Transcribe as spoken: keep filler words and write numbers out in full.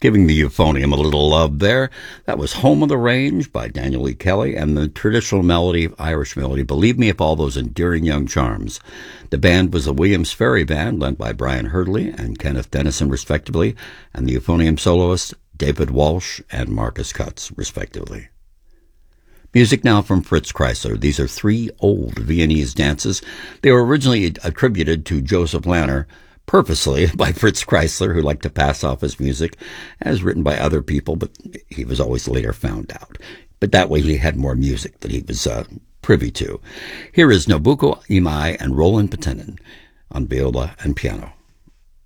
Giving the euphonium a little love there. That was Home of the Range by Daniel E. Kelly and the traditional melody, Irish melody, Believe Me If All Those Endearing Young Charms. The band was the Williams Ferry Band, led by Brian Hurdley and Kenneth Dennison, respectively, and the euphonium soloists, David Walsh and Marcus Cutts, respectively. Music now from Fritz Kreisler. These are three old Viennese dances. They were originally attributed to Joseph Lanner, purposely by Fritz Kreisler, who liked to pass off his music as written by other people, but he was always later found out. But that way he had more music that he was uh, privy to. Here is Nobuko Imai and Roland Petenin on viola and piano.